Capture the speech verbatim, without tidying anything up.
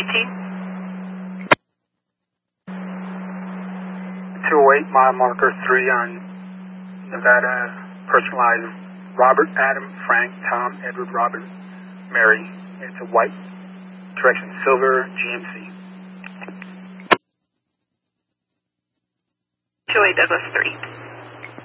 eighteen. two oh eight, mile marker three on Nevada, personalized Robert, Adam, Frank, Tom, Edward, Robert, Mary. It's a white, direction silver, G M C. two oh eight Douglas three.